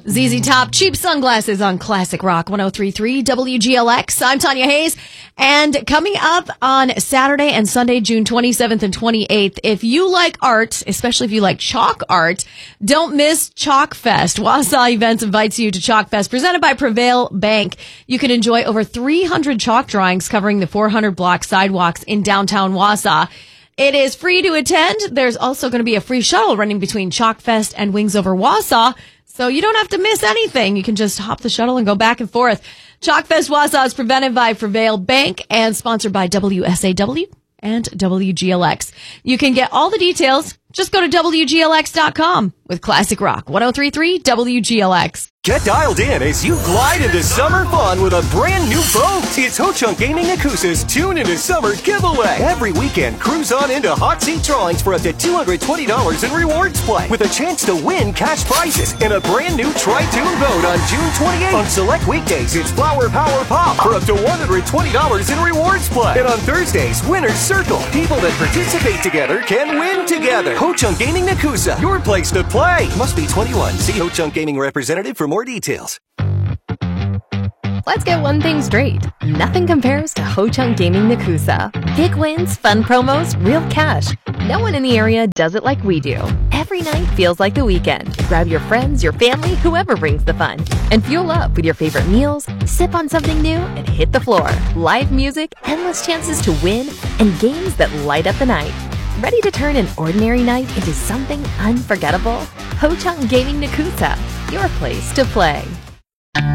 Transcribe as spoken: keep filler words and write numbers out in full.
Z Z Top, cheap sunglasses on Classic Rock one oh three point three W G L X. I'm Tanya Hayes. And coming up on Saturday and Sunday, June twenty-seventh and twenty-eighth, if you like art, especially if you like chalk art, don't miss Chalk Fest. Wausau Events invites you to Chalk Fest, presented by Prevail Bank. You can enjoy over three hundred chalk drawings covering the four hundred block sidewalks in downtown Wausau. It is free to attend. There's also going to be a free shuttle running between Chalk Fest and Wings Over Wausau. So you don't have to miss anything. You can just hop the shuttle and go back and forth. Chalk Fest Wausau is presented by Prevail Bank and sponsored by W S A W and W G L X. You can get all the details. Just go to W G L X dot com with Classic Rock one oh three point three W G L X. Get dialed in as you glide into summer fun with a brand new boat. It's Ho-Chunk Gaming Nakusa's Tune into Summer giveaway. Every weekend, cruise on into hot seat drawings for up to two hundred twenty dollars in rewards play with a chance to win cash prizes and a brand new Tri-Tune boat on June twenty-eighth. On select weekdays, it's Flower Power Pop for up to one hundred twenty dollars in rewards play. And on Thursdays, Winner's Circle. People that participate together can win together. Ho-Chunk Gaming Nakusa, your place to play. Must be twenty-one. See Ho-Chunk Gaming representative for more details. Let's get one thing straight. Nothing compares to Ho-Chunk Gaming Nakusa. Big wins, fun promos, real cash. No one in the area does it like we do. Every night feels like the weekend. Grab your friends, your family, whoever brings the fun. And fuel up with your favorite meals, sip on something new, and hit the floor. Live music, endless chances to win, and games that light up the night. Ready to turn an ordinary night into something unforgettable? Ho-Chunk Gaming Nakusa, your place to play.